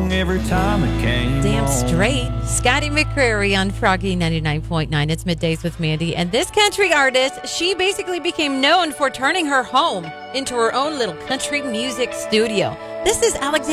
song every time it came Damn on. straight. Scotty McCreery on Froggy 99.9. It's Middays with Mandy. And this country artist, she basically became known for turning her home into her own little country music studio. This is Alexander